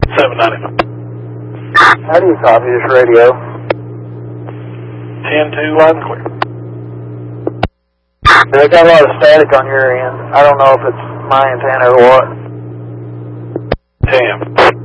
795. How do you copy this radio? 10-2, loud and clear. I got a lot of static on your end. I don't know if it's my antenna or what. 10.